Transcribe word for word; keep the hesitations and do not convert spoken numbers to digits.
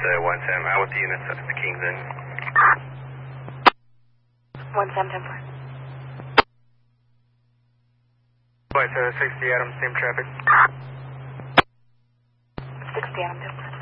uh, one Sam. Out with the units. That's the Kings in. one Sam, ten four. Flight uh, sixty Adams, same traffic. sixty Adams, ten four.